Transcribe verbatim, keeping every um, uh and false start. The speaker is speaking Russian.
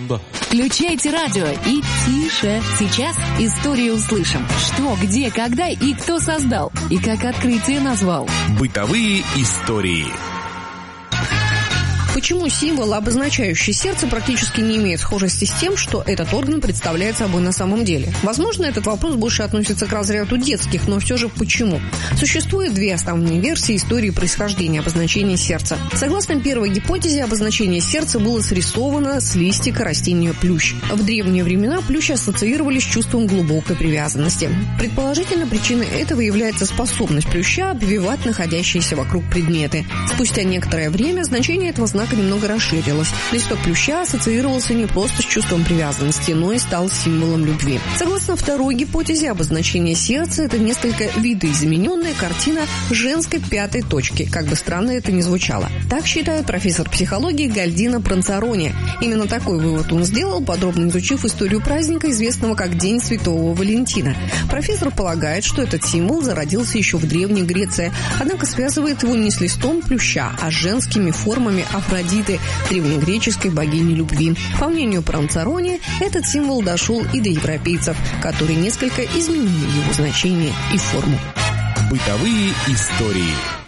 бомба. Включайте радио и тише. Сейчас историю услышим. Что, где, когда и кто создал. И как открытие назвал. Бытовые истории. Почему символ, обозначающий сердце, практически не имеет схожести с тем, что этот орган представляет собой на самом деле? Возможно, этот вопрос больше относится к разряду детских, но все же почему? Существует две основные версии истории происхождения обозначения сердца. Согласно первой гипотезе, обозначение сердца было срисовано с листика растения плющ. В древние времена плющи ассоциировались с чувством глубокой привязанности. Предположительно, причиной этого является способность плюща обвивать находящиеся вокруг предметы. Спустя некоторое время значение этого знака немного расширилось. Листок плюща ассоциировался не просто с чувством привязанности, но и стал символом любви. Согласно второй гипотезе, обозначение сердца – это несколько видоизмененная картина женской пятой точки, как бы странно это ни звучало. Так считает профессор психологии Гальдино Пранцарони. Именно такой вывод он сделал, подробно изучив историю праздника, известного как День Святого Валентина. Профессор полагает, что этот символ зародился еще в Древней Греции, однако связывает его не с листом плюща, а с женскими формами Афродиты, древнегреческой богини любви. По мнению Пранцарони, этот символ дошел и до европейцев, которые несколько изменили его значение и форму. Бытовые истории.